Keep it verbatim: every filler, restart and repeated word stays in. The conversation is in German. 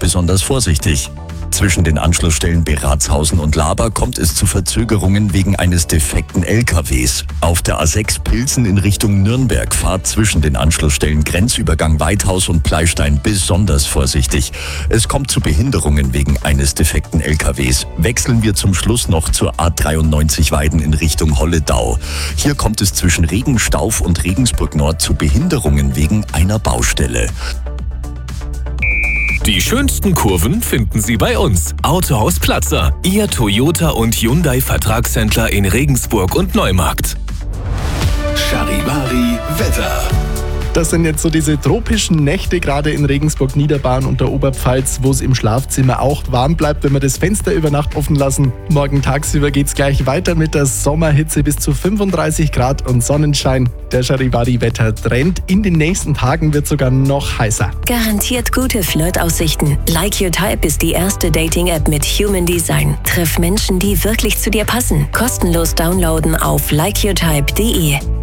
besonders vorsichtig. Zwischen den Anschlussstellen Beratshausen und Laber kommt es zu Verzögerungen wegen eines defekten L K Ws. Auf der A sechs Pilsen in Richtung Nürnberg fahrt zwischen den Anschlussstellen Grenzübergang Weithaus und Pleistein besonders vorsichtig. Es kommt zu Behinderungen wegen eines defekten L K Ws. Wechseln wir zum Schluss noch zur A dreiundneunzig Weiden in Richtung Holledau. Hier kommt es zwischen Regenstauf und Regensburg Nord zu Behinderungen wegen einer Baustelle. Die schönsten Kurven finden Sie bei uns. Autohaus Platzer, Ihr Toyota und Hyundai Vertragshändler in Regensburg und Neumarkt. Charivari Wetter. Das sind jetzt so diese tropischen Nächte, gerade in Regensburg, Niederbayern und der Oberpfalz, wo es im Schlafzimmer auch warm bleibt, wenn wir das Fenster über Nacht offen lassen. Morgen tagsüber geht's gleich weiter mit der Sommerhitze bis zu fünfunddreißig Grad und Sonnenschein. Der Charivari-Wetter-Trend. In den nächsten Tagen wird sogar noch heißer. Garantiert gute Flirtaussichten. Like Your Type ist die erste Dating-App mit Human Design. Triff Menschen, die wirklich zu dir passen. Kostenlos downloaden auf like your type punkt de.